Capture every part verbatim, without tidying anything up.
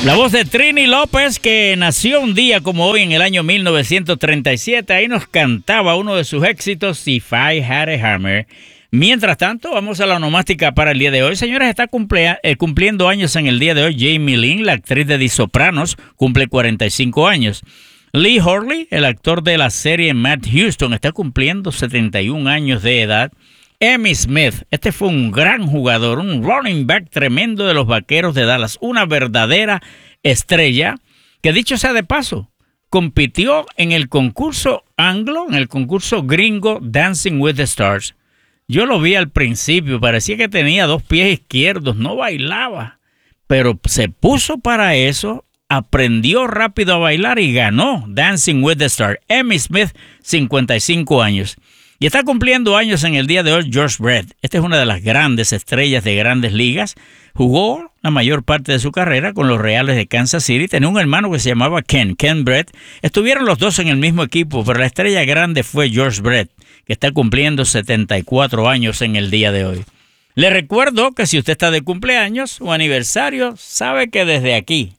La voz de Trini López, que nació un día como hoy en el año mil novecientos treinta y siete, ahí nos cantaba uno de sus éxitos, If I Had a Hammer. Mientras tanto, vamos a la onomástica para el día de hoy. Señores, está cumplea, eh, cumpliendo años en el día de hoy Jamie Lynn, la actriz de The Sopranos, cumple cuarenta y cinco años. Lee Horley, el actor de la serie Matt Houston, está cumpliendo setenta y un años de edad. Emmitt Smith, este fue un gran jugador, un running back tremendo de los Vaqueros de Dallas, una verdadera estrella que, dicho sea de paso, compitió en el concurso anglo, en el concurso gringo Dancing with the Stars. Yo lo vi al principio, parecía que tenía dos pies izquierdos, no bailaba, pero se puso para eso, aprendió rápido a bailar y ganó Dancing with the Stars. Emmitt Smith, cincuenta y cinco años. Y está cumpliendo años en el día de hoy George Brett. Esta es una de las grandes estrellas de grandes ligas. Jugó la mayor parte de su carrera con los Reales de Kansas City. Tenía un hermano que se llamaba Ken, Ken Brett. Estuvieron los dos en el mismo equipo, pero la estrella grande fue George Brett, que está cumpliendo setenta y cuatro años en el día de hoy. Le recuerdo que si usted está de cumpleaños o aniversario, sabe que desde aquí,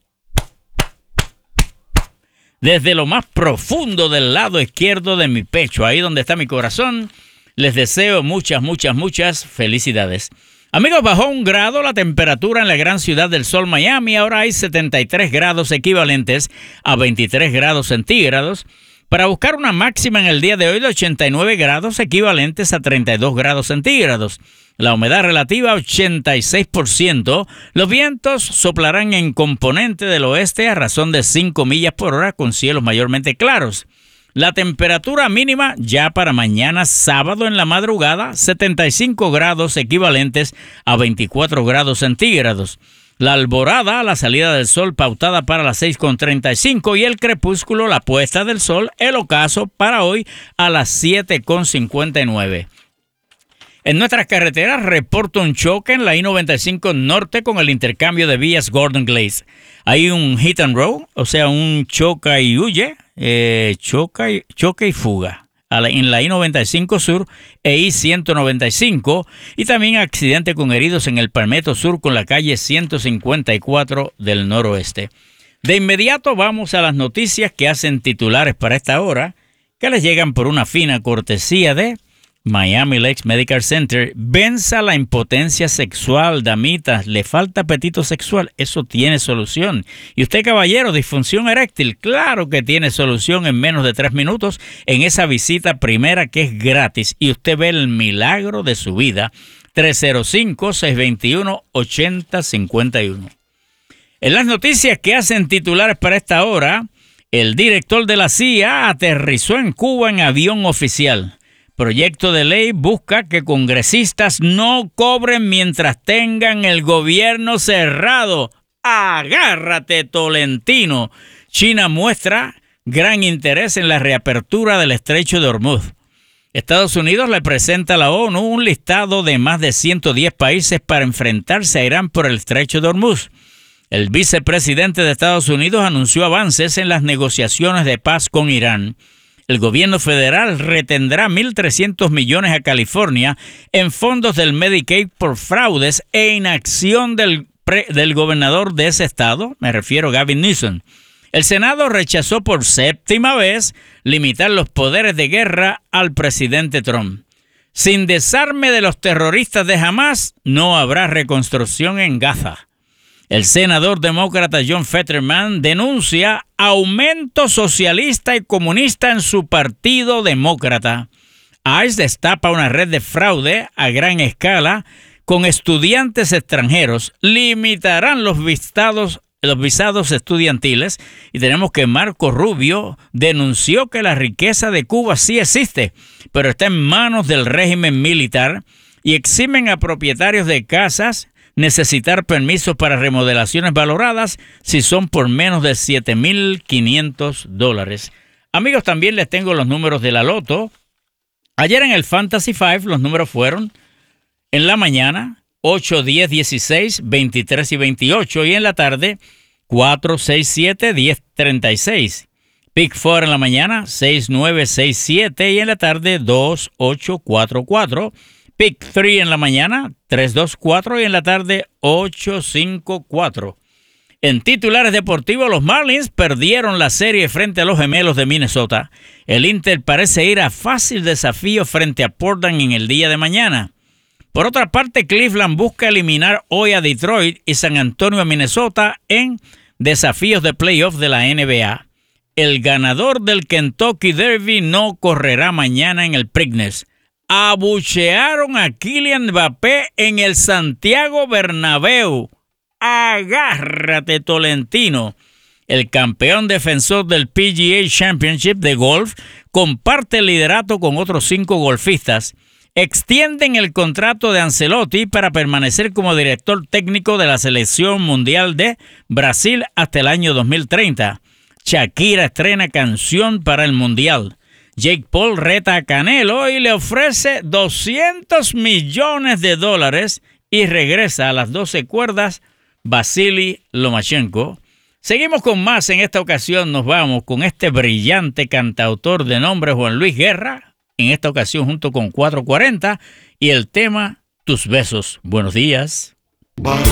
desde lo más profundo del lado izquierdo de mi pecho, ahí donde está mi corazón, les deseo muchas, muchas, muchas felicidades. Amigos, bajó un grado la temperatura en la gran ciudad del sol, Miami. Ahora hay setenta y tres grados equivalentes a veintitrés grados centígrados. Para buscar una máxima en el día de hoy de ochenta y nueve grados equivalentes a treinta y dos grados centígrados. La humedad relativa ochenta y seis por ciento. Los vientos soplarán en componente del oeste a razón de cinco millas por hora con cielos mayormente claros. La temperatura mínima ya para mañana sábado en la madrugada, setenta y cinco grados equivalentes a veinticuatro grados centígrados. La alborada, la salida del sol pautada para las seis con treinta y cinco y el crepúsculo, la puesta del sol, el ocaso para hoy a las siete con cincuenta y nueve. En nuestras carreteras reporta un choque en la I noventa y cinco Norte con el intercambio de vías Gordon Glaze. Hay un hit and roll, o sea, un choca y huye, eh, choca y, choque y fuga en la I noventa y cinco Sur e I ciento noventa y cinco, y también accidente con heridos en el Palmetto Sur con la calle ciento cincuenta y cuatro del noroeste. De inmediato vamos a las noticias que hacen titulares para esta hora, que les llegan por una fina cortesía de Miami Lakes Medical Center. Venza la impotencia sexual, damitas. ¿Le falta apetito sexual? Eso tiene solución. Y usted, caballero, disfunción eréctil, claro que tiene solución en menos de tres minutos en esa visita primera que es gratis. Y usted ve el milagro de su vida. tres cero cinco, seis dos uno, ocho cero cinco uno. En las noticias que hacen titulares para esta hora, el director de la C I A aterrizó en Cuba en avión oficial. Proyecto de ley busca que congresistas no cobren mientras tengan el gobierno cerrado. ¡Agárrate, Tolentino! China muestra gran interés en la reapertura del estrecho de Hormuz. Estados Unidos le presenta a la ONU un listado de más de ciento diez países para enfrentarse a Irán por el estrecho de Hormuz. El vicepresidente de Estados Unidos anunció avances en las negociaciones de paz con Irán. El gobierno federal retendrá mil trescientos millones a California en fondos del Medicaid por fraudes e inacción del, pre, del gobernador de ese estado, me refiero a Gavin Newsom. El Senado rechazó por séptima vez limitar los poderes de guerra al presidente Trump. Sin desarme de los terroristas de Hamás, no habrá reconstrucción en Gaza. El senador demócrata John Fetterman denuncia aumento socialista y comunista en su partido demócrata. ICE destapa una red de fraude a gran escala con estudiantes extranjeros. Limitarán los visados, los visados estudiantiles. Y tenemos que Marco Rubio denunció que la riqueza de Cuba sí existe, pero está en manos del régimen militar, y eximen a propietarios de casas necesitar permisos para remodelaciones valoradas si son por menos de siete mil quinientos dólares. Amigos, también les tengo los números de la Loto. Ayer en el Fantasy cinco los números fueron en la mañana ocho, diez, dieciséis, veintitrés y veintiocho, y en la tarde cuatro, seis, siete, diez, treinta y seis. Pick cuatro en la mañana seis, nueve, seis, siete, y en la tarde dos, ocho, cuatro, cuatro. Pick tres en la mañana tres, dos, cuatro, y en la tarde ocho, cinco, cuatro. En titulares deportivos, los Marlins perdieron la serie frente a los Gemelos de Minnesota. El Inter parece ir a fácil desafío frente a Portland en el día de mañana. Por otra parte, Cleveland busca eliminar hoy a Detroit y San Antonio a Minnesota en desafíos de playoff de la N B A. El ganador del Kentucky Derby no correrá mañana en el Preakness. Abuchearon a Kylian Mbappé en el Santiago Bernabéu. Agárrate, Tolentino. El campeón defensor del P G A Championship de golf comparte el liderato con otros cinco golfistas. Extienden el contrato de Ancelotti para permanecer como director técnico de la Selección Mundial de Brasil hasta el año dos mil treinta. Shakira estrena canción para el Mundial. Jake Paul reta a Canelo y le ofrece doscientos millones de dólares y regresa a las doce cuerdas Vasily Lomachenko. Seguimos con más. En esta ocasión nos vamos con este brillante cantautor de nombre Juan Luis Guerra, en esta ocasión junto con cuatrocientos cuarenta y el tema Tus Besos. Buenos días. Bye.